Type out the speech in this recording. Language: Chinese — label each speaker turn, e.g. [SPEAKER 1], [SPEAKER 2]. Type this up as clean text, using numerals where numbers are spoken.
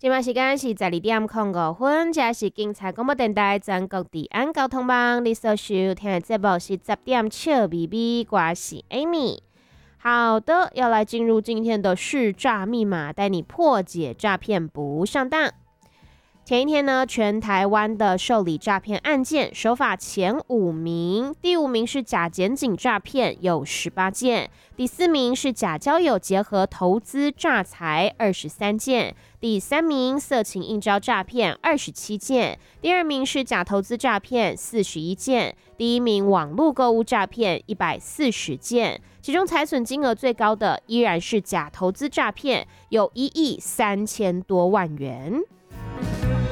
[SPEAKER 1] 今晚时间是12:05，这是警察广播电台全国治安交通网。你所收听的节目是10点笑咪咪，我是 Amy。好的，要来进入今天的试诈密码，带你破解诈骗不上当。前一天呢，全台湾的受理诈骗案件手法前5名，第5名是假检警诈骗，有18件；第4名是假交友结合投资诈财，23件；第3名色情应招诈骗，27件；第2名是假投资诈骗，41件；第1名网络购物诈骗，140件。其中财损金额最高的依然是假投资诈骗，有1亿3000多万元。